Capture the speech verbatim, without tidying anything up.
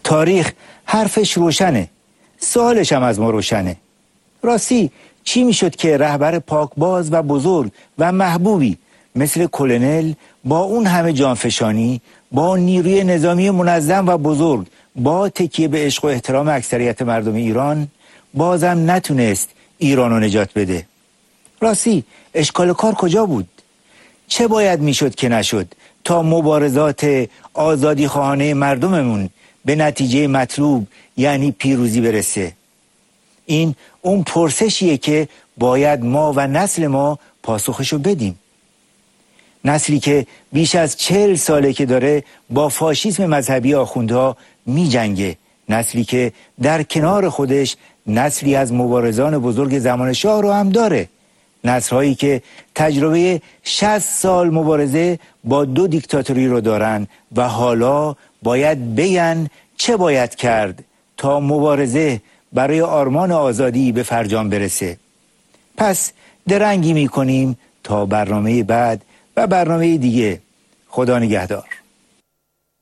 تاریخ حرفش روشنه، سوالش هم از ما روشنه. راستی چی میشد که رهبر پاکباز و بزرگ و محبوبی مثل کلونل با اون همه جانفشانی، با نیروی نظامی منظم و بزرگ، با تکیه به عشق و احترام اکثریت مردم ایران، بازم نتونست ایران رو نجات بده؟ راستی اشکال کار کجا بود؟ چه باید میشد که نشد تا مبارزات آزادی خواهانه مردممون به نتیجه مطلوب یعنی پیروزی برسه؟ این اون پرسشیه که باید ما و نسل ما پاسخشو بدیم. نسلی که بیش از چهل ساله که داره با فاشیسم مذهبی آخوندها می جنگه. نسلی که در کنار خودش نسلی از مبارزان بزرگ زمان شاه رو هم داره. نسل‌هایی که تجربه شصت سال مبارزه با دو دیکتاتوری رو دارن و حالا باید بگن چه باید کرد تا مبارزه برای آرمان آزادی به فرجام برسه. پس درنگی می کنیم تا برنامه بعد و برنامه دیگه. خدا نگهدار.